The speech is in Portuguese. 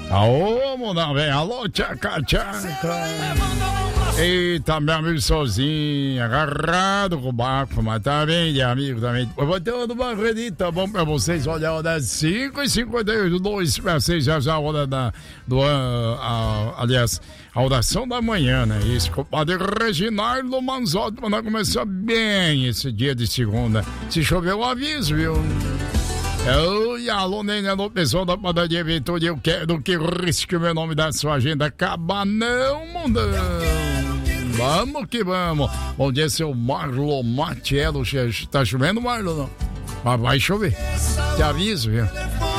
Aô, mundão, vem. Alô, tchaca, tchaca. Eita, meu amigo sozinho, agarrado com o barco, mas tá bem de amigo também. Eu vou ter outro barco ali, tá bom pra vocês? Olha a hora 5h58, 2 pra 6, já a hora aliás, a oração da manhã, né? Isso, compadre Reginaldo Manzotti, pra nós começar bem esse dia de segunda. Se chover, eu aviso, viu? Oi, alô, nem alô, pessoal da padaria Ventura, eu quero que risque o meu nome da sua agenda. Acaba não, mundão. Vamos que vamos. Bom dia, seu Marlon Matiello. Tá chovendo, Marlon? Não? Mas vai chover. Te aviso, viu?